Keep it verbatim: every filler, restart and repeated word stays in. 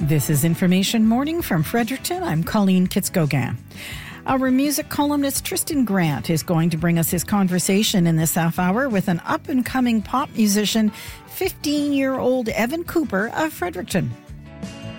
This is Information Morning from Fredericton. I'm Colleen Kitzgauguin. Our music columnist Tristan Grant is going to bring us his conversation in this half hour with an up-and-coming pop musician, fifteen-year-old Evan Cooper of Fredericton.